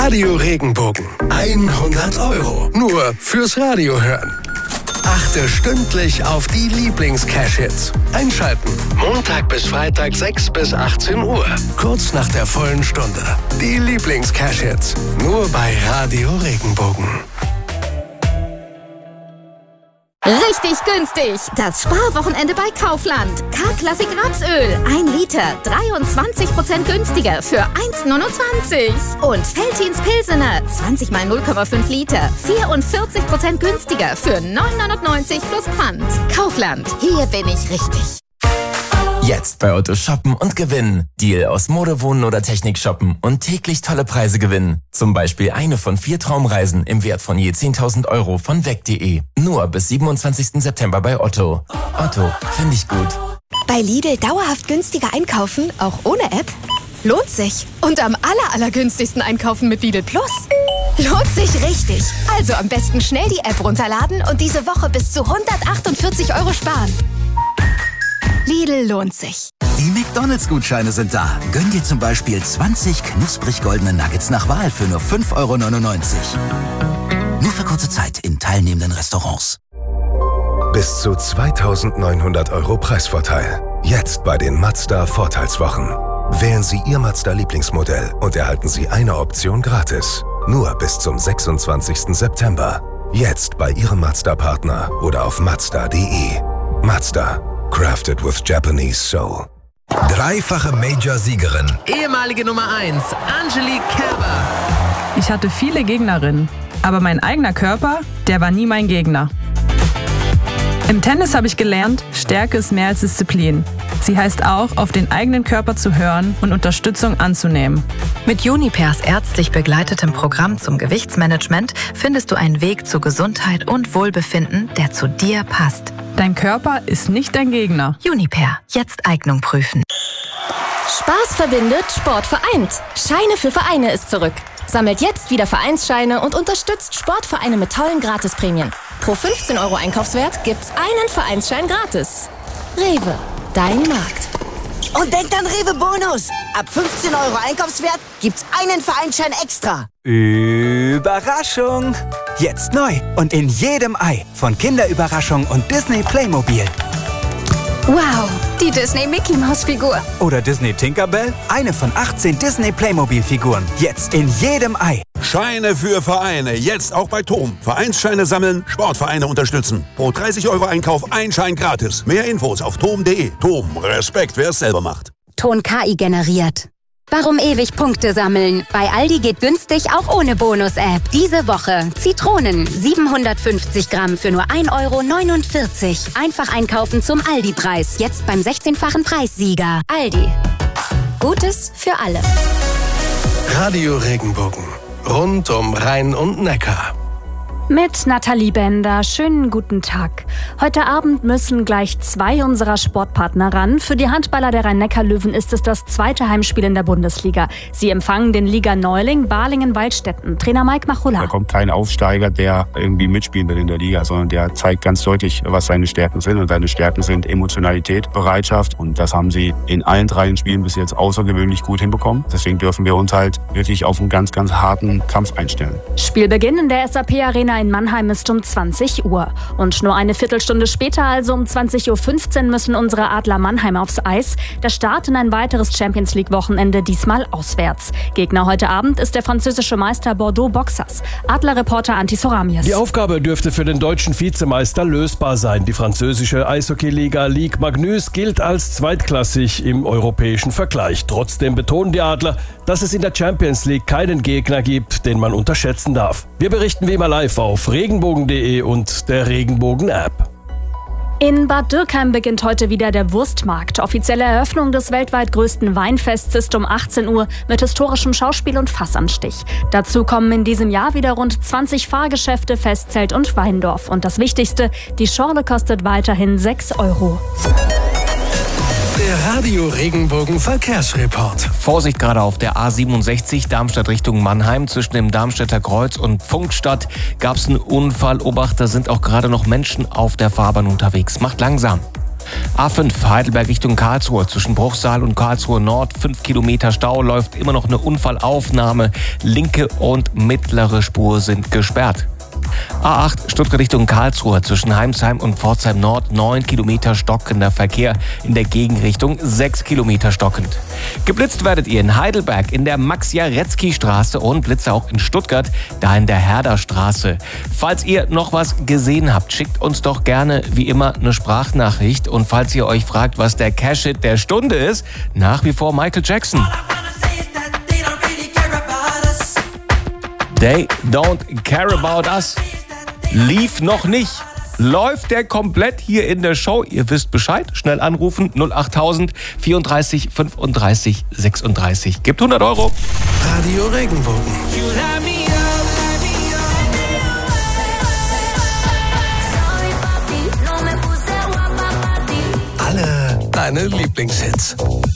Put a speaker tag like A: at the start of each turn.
A: Radio Regenbogen. 100 €. Nur fürs Radio hören. Achte stündlich auf die Lieblings-Cash-Hits. Einschalten. Montag bis Freitag 6 bis 18 Uhr. Kurz nach der vollen Stunde. Die Lieblings-Cash-Hits. Nur bei Radio Regenbogen.
B: Richtig günstig! Das Sparwochenende bei Kaufland. K-Klassik Rapsöl. 1 Liter. 23% günstiger für 1,29. Und Veltins Pilsener. 20 mal 0,5 Liter. 44% günstiger für 9,99 plus Pfand. Kaufland. Hier bin ich richtig.
C: Jetzt bei Otto shoppen und gewinnen. Deal aus Mode, Wohnen oder Technik shoppen und täglich tolle Preise gewinnen. Zum Beispiel eine von 4 Traumreisen im Wert von je 10.000 € von weg.de. Nur bis 27. September bei Otto. Otto, finde ich gut.
D: Bei Lidl dauerhaft günstiger einkaufen, auch ohne App? Lohnt sich. Und am allergünstigsten einkaufen mit Lidl Plus? Lohnt sich richtig. Also am besten schnell die App runterladen und diese Woche bis zu 148 € sparen. Lidl lohnt sich.
E: Die McDonalds-Gutscheine sind da. Gönn dir zum Beispiel 20 knusprig goldene Nuggets nach Wahl für nur 5,99 €. Nur für kurze Zeit in teilnehmenden Restaurants.
A: Bis zu 2.900 € Preisvorteil. Jetzt bei den Mazda Vorteilswochen. Wählen Sie Ihr Mazda-Lieblingsmodell und erhalten Sie eine Option gratis. Nur bis zum 26. September. Jetzt bei Ihrem Mazda-Partner oder auf Mazda.de. Mazda. Crafted with Japanese soul.
F: Dreifache Major-Siegerin.
G: Ehemalige Nummer 1, Angelique Kerber.
H: Ich hatte viele Gegnerinnen, aber mein eigener Körper, der war nie mein Gegner. Im Tennis habe ich gelernt, Stärke ist mehr als Disziplin. Sie heißt auch, auf den eigenen Körper zu hören und Unterstützung anzunehmen.
I: Mit Unipairs ärztlich begleitetem Programm zum Gewichtsmanagement findest du einen Weg zu Gesundheit und Wohlbefinden, der zu dir passt.
H: Dein Körper ist nicht dein Gegner.
I: Unipair. Jetzt Eignung prüfen.
B: Spaß verbindet, Sport vereint. Scheine für Vereine ist zurück. Sammelt jetzt wieder Vereinsscheine und unterstützt Sportvereine mit tollen Gratisprämien. Pro 15 € Einkaufswert gibt's einen Vereinsschein gratis. Rewe, dein Markt.
J: Und denkt an Rewe Bonus. Ab 15 € Einkaufswert gibt's einen Vereinsschein extra.
K: Überraschung! Jetzt neu und in jedem Ei von Kinderüberraschung und Disney Playmobil.
D: Wow, die Disney Mickey Maus Figur.
K: Oder Disney Tinkerbell, eine von 18 Disney Playmobil Figuren. Jetzt in jedem Ei.
L: Scheine für Vereine, jetzt auch bei TOM. Vereinsscheine sammeln, Sportvereine unterstützen. Pro 30 € Einkauf ein Schein gratis. Mehr Infos auf tom.de. TOM, Respekt, wer es selber macht.
M: Ton KI generiert. Warum ewig Punkte sammeln? Bei Aldi geht günstig auch ohne Bonus-App. Diese Woche Zitronen 750 Gramm für nur 1,49 €. Einfach einkaufen zum Aldi-Preis. Jetzt beim 16-fachen Preissieger. Aldi. Gutes für alle.
A: Radio Regenbogen. Rund um Rhein und Neckar.
N: Mit Nathalie Bender. Schönen guten Tag. Heute Abend müssen gleich 2 unserer Sportpartner ran. Für die Handballer der Rhein-Neckar-Löwen ist es das 2. Heimspiel in der Bundesliga. Sie empfangen den Liga-Neuling Balingen-Waldstätten. Trainer Mike Machulla.
O: Da kommt kein Aufsteiger, der irgendwie mitspielen will in der Liga, sondern der zeigt ganz deutlich, was seine Stärken sind. Und seine Stärken sind Emotionalität, Bereitschaft. Und das haben sie in allen 3 Spielen bis jetzt außergewöhnlich gut hinbekommen. Deswegen dürfen wir uns halt wirklich auf einen ganz, ganz harten Kampf einstellen.
N: Spielbeginn in der SAP-Arena in Mannheim ist um 20 Uhr. Und nur eine Viertelstunde später, also um 20:15 Uhr, müssen unsere Adler Mannheim aufs Eis. Der Start in ein weiteres Champions-League-Wochenende, diesmal auswärts. Gegner heute Abend ist der französische Meister Bordeaux Boxers. Adler-Reporter Antti Soramies.
P: Die Aufgabe dürfte für den deutschen Vizemeister lösbar sein. Die französische Eishockey-Liga Ligue Magnus gilt als zweitklassig im europäischen Vergleich. Trotzdem betonen die Adler, dass es in der Champions League keinen Gegner gibt, den man unterschätzen darf. Wir berichten wie immer live auf regenbogen.de und der Regenbogen-App.
N: In Bad Dürkheim beginnt heute wieder der Wurstmarkt. Offizielle Eröffnung des weltweit größten Weinfests ist um 18 Uhr mit historischem Schauspiel und Fassanstich. Dazu kommen in diesem Jahr wieder rund 20 Fahrgeschäfte, Festzelt und Weindorf. Und das Wichtigste, die Schorle kostet weiterhin 6 €.
A: Der Radio Regenbogen Verkehrsreport.
Q: Vorsicht gerade auf der A67 Darmstadt Richtung Mannheim. Zwischen dem Darmstädter Kreuz und Pfungstadt gab es einen Unfall. Obacht, da sind auch gerade noch Menschen auf der Fahrbahn unterwegs. Macht langsam. A5 Heidelberg Richtung Karlsruhe zwischen Bruchsal und Karlsruhe Nord. 5 Kilometer Stau, läuft immer noch eine Unfallaufnahme. Linke und mittlere Spur sind gesperrt. A8 Stuttgart Richtung Karlsruhe zwischen Heimsheim und Pforzheim Nord. 9 Kilometer stockender Verkehr. In der Gegenrichtung 6 Kilometer stockend. Geblitzt werdet ihr in Heidelberg in der Max-Jaretzky-Straße und Blitze auch in Stuttgart, da in der Herderstraße. Falls ihr noch was gesehen habt, schickt uns doch gerne wie immer eine Sprachnachricht. Und falls ihr euch fragt, was der Cash-Hit der Stunde ist, nach wie vor Michael Jackson. They don't care about us. Lief noch nicht. Läuft der komplett hier in der Show? Ihr wisst Bescheid. Schnell anrufen. 08000 34 35 36. Gibt 100 Euro.
F: Radio Regenbogen. Alle deine Lieblingshits.